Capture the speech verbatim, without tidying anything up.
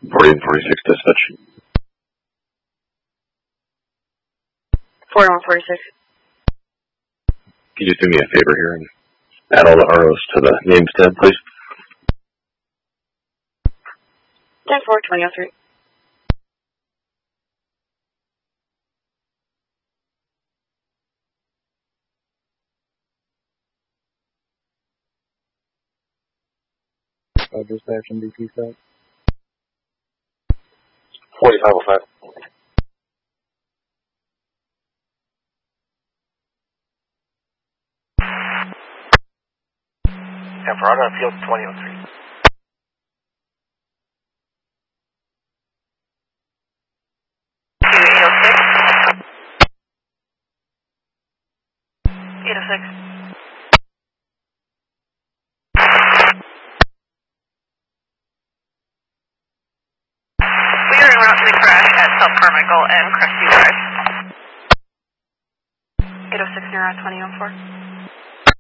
forty and forty-six dispatch. four one forty-six. Can you do me a favor here and add all the R Os to the names tab, please? ten four twenty oh three. Uh, dispatch and D T set. forty-five oh five. Alvarado, field twenty oh three. eight oh six. eight oh six. We are en route to the crash at South Carmichael and Crestview Drive. eight oh six, near twenty oh four.